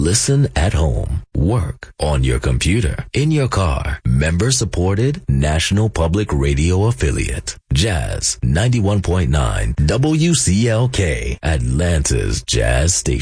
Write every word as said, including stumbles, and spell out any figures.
Listen at home, work, on your computer, in your car. Member-supported National Public Radio affiliate. Jazz ninety-one point nine W C L K, Atlanta's Jazz Station.